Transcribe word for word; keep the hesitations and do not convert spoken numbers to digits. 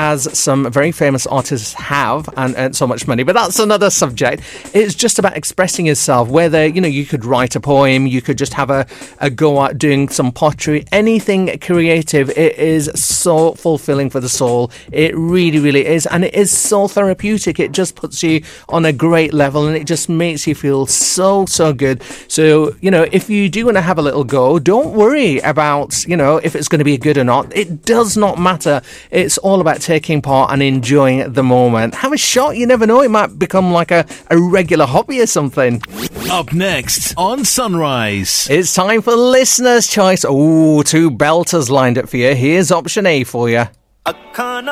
as some very famous artists have and earned so much money, but that's another subject. It's just about expressing yourself, whether, you know, you could write a poem, you could just have a, a go at doing some pottery, anything creative. It is so fulfilling for the soul. It really, really is. And it is so therapeutic. It just puts you on a great level and it just makes you feel so, so good. So, you know, if you do want to have a little go, don't worry about, you know, if it's going to be good or not. It does not matter. It's all about taking part and enjoying the moment. Have a shot. You never know. It might become like a, a regular hobby or something. Up next on Sunrise. It's time for Listener's Choice. Oh, two belters lined up for you. Here's option A for you.